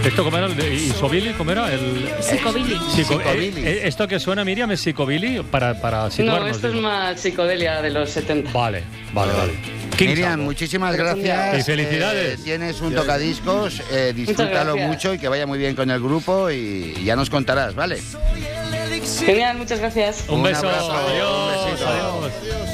¿Esto cómo era? ¿Isobili? ¿Cómo era? Psicobilly. ¿Esto que suena, Miriam, es psicobilly para situarnos? No, esto es más psicodelia de los 70. Vale. Miriam, muchísimas gracias. Y felicidades. Tienes un tocadiscos, disfrútalo mucho y que vaya muy bien con el grupo y ya nos contarás, ¿vale? Genial, muchas gracias. Un beso. Abrazo, Adiós. un besito. Adiós.